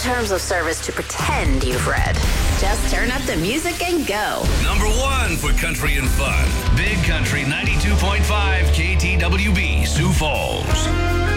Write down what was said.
terms of service to pretend you've read. Just turn up the music and go. Number 1 for country and fun. Big Country 92.5 KTWB, Sioux Falls.